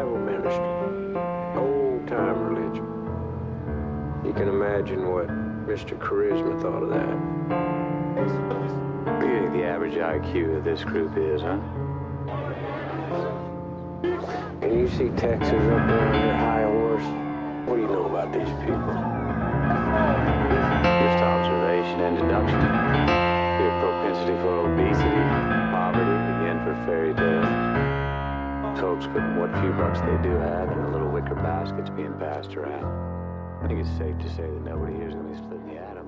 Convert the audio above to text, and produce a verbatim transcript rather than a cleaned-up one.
revival ministry. Old-time religion. You can imagine what Mister Charisma thought of that. What do you think the average I Q of this group is, huh? And you see Texas up there on their high horse. What do you know about these people? Just observation and deduction. Their propensity for obesity, poverty, again for fairy tales. Folks putting what few bucks they do have in a little wicker baskets being passed around. I think it's safe to say that nobody here is going to be splitting the atom.